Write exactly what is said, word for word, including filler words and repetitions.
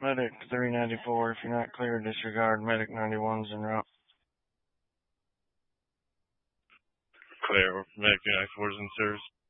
Medic three ninety-four, if you're not clear, disregard. Medic ninety-one's en route. Clear. Medic ninety-four's in service.